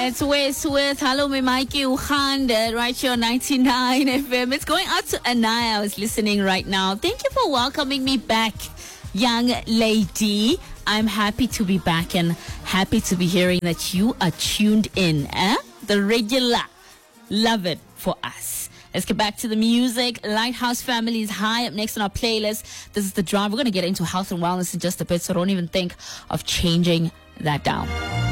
It's West with Hello Me Mikey Uhande right here on 99 FM. It's going out to Anaya. I was listening right now. Thank you for welcoming me back, young lady. I'm happy to be back and happy to be hearing that you are tuned in. The regular. Love it for us. Let's get back to the music. Lighthouse Family is high up next on our playlist. This is The Drive. We're going to get into health and wellness in just a bit, so don't even think of changing that down.